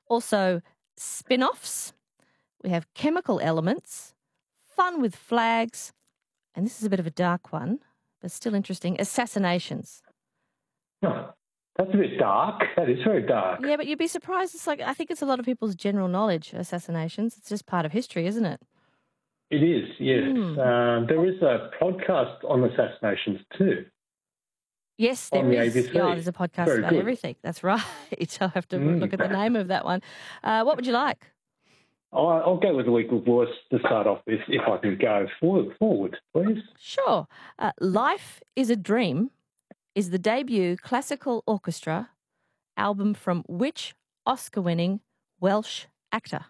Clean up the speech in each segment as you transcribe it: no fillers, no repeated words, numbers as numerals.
Also, spin-offs. We have chemical elements, fun with flags, and this is a bit of a dark one, but still interesting, assassinations. Oh, that's a bit dark. That is very dark. Yeah, but you'd be surprised. It's like, I think it's a lot of people's general knowledge, assassinations. It's just part of history, isn't it? It is, yes. There is a podcast on assassinations too. Yes, there is. ABC. Yeah, there's a podcast Very about good. everything. That's right. I'll have to look at the name of that one. What would you like? I'll go with the week of voice to start off with, if I can go forward, please. Sure. Life is a Dream is the debut classical orchestra album from which Oscar-winning Welsh actor?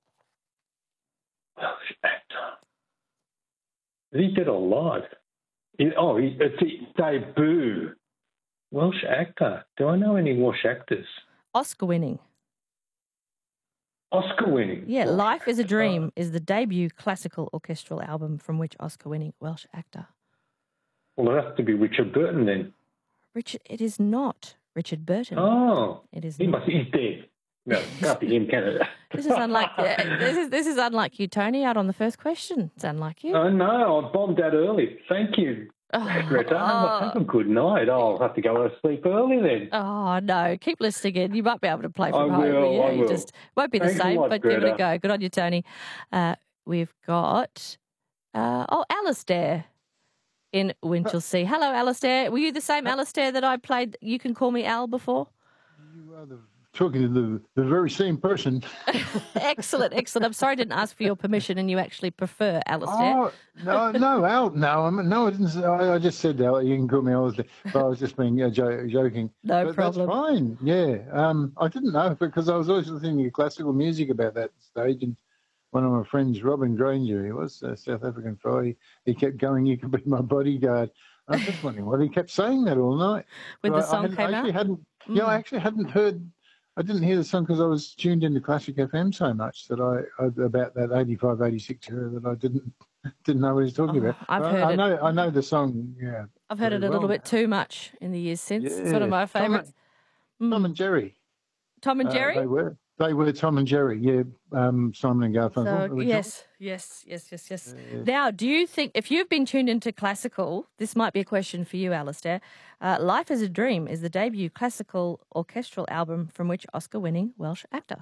Welsh actor. He did a lot. It's a debut. Welsh actor. Do I know any Welsh actors? Oscar-winning. Oscar-winning. Yeah, Welsh Life is a actor. Dream is the debut classical orchestral album from which Oscar-winning Welsh actor? Well, it has to be Richard Burton then. It is not Richard Burton. Oh. It is He's not. dead. No, can't be him, can it? This is unlike this is unlike you, Tony. Out on the first question, it's unlike you. Oh no, I bombed out early. Thank you, Greta. Have a good night. I'll have to go to sleep early then. Oh no, keep listening in. You might be able to play from I home. will, I You will. just won't be the Thanks a same, lot, but give it a Greta. go. Good on you, Tony. We've got Alistair in Winchelsea. Hello, Alistair. Were you the same Alistair that I played You Can Call Me Al before? You are talking to the very same person. Excellent. I'm sorry I didn't ask for your permission and you actually prefer Alistair. Oh, no, Al. No, I didn't. I just said Al. You can call me Alistair, but I was just being joking. No but problem. That's fine. Yeah. I didn't know because I was always listening to classical music about that stage, and one of my friends, Robin Granger, he was a South African fellow. He kept going, "You can be my bodyguard." I was just wondering why he kept saying that all night. When But the song came out? I actually hadn't heard. I didn't hear the song because I was tuned into Classic FM so much that I about that 85, 86 era that I didn't know what he was talking about. I've heard it. I know the song. Yeah, I've heard it a little bit too much in the years since. It's one of my favourites. Tom and Jerry. Tom and Jerry? They were Tom and Jerry. Yeah, Simon and Garfunkel. So, yes. Now, do you think, if you've been tuned into classical, this might be a question for you, Alistair. Life is a Dream is the debut classical orchestral album from which Oscar-winning Welsh actor?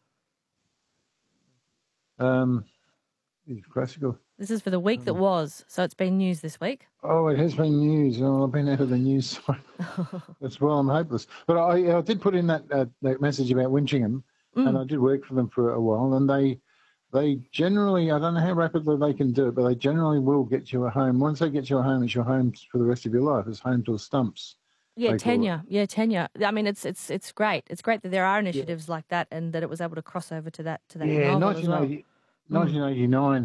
Classical. This is for the week that was, so it's been news this week. Oh, it has been news. Oh, I've been out of the news. That's why I'm hopeless. But I did put in that message about Winching and I did work for them for a while, and they generally, I don't know how rapidly they can do it, but they generally will get you a home. Once they get you a home, it's your home for the rest of your life. It's home till stumps. Yeah, tenure. I mean, it's great. It's great that there are initiatives like that, and that it was able to cross over to that novel as well. 1989.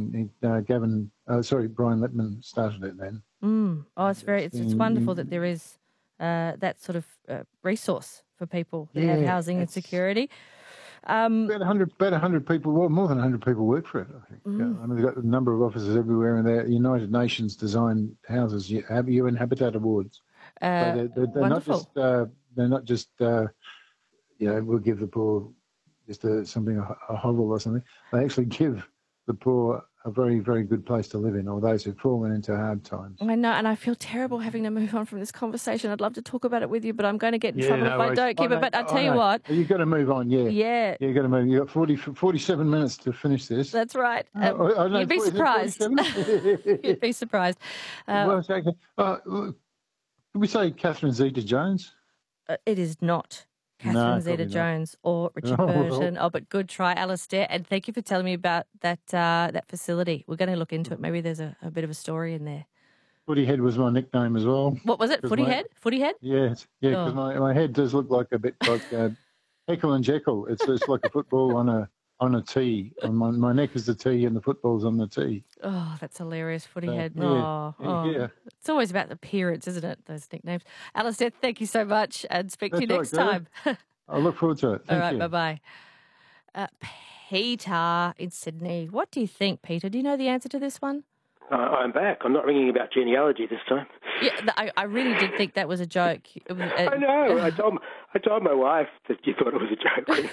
Brian Littman started it then. Oh, it's wonderful that there is that sort of resource for people that have housing insecurity. About 100 people, well, more than 100 people work for it, I think. I mean, they've got a number of offices everywhere, and they're United Nations designed houses, UN Habitat Awards. They're wonderful. not just we'll give the poor just a hovel or something. They actually give the poor a very, very good place to live in, or those who've fallen into hard times. I know, and I feel terrible having to move on from this conversation. I'd love to talk about it with you, but I'm going to get in trouble if I don't keep it. But I'll tell you what. You've got to move on, yeah. Yeah. You've got to move. You've got 47 minutes to finish this. That's right. You'd be surprised. You'd be surprised. Could we say Catherine Zeta-Jones? It is not Catherine Zeta-Jones or Richard Burton. Oh, but good try, Alistair. And thank you for telling me about that facility. We're going to look into it. Maybe there's a bit of a story in there. Footy Head was my nickname as well. What was it? Footy Head? Footy Head? Yes. Yeah, because my head does look like a bit like Heckle and Jekyll. It's like a football on a tee. And my neck is the tee and the football's on the tee. Oh, that's hilarious. Footy Head. Yeah. It's always about the appearance, isn't it? Those nicknames. Alistair, thank you so much, and speak to you next time. I look forward to it. All right, bye-bye. Peter in Sydney. What do you think, Peter? Do you know the answer to this one? I'm back. I'm not ringing about genealogy this time. Yeah, I really did think that was a joke. I know. I told my wife that you thought it was a joke